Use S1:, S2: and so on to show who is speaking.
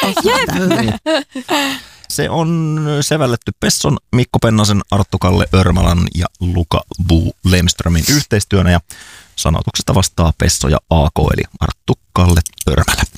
S1: Se on sävelletty Pesson, Mikko Pennasen, Arttu-Kalle Örmälän ja Luka Bo Lemströmin yhteistyönä ja sanotuksesta vastaa Pesso ja AK eli Arttu-Kalle Örmälä.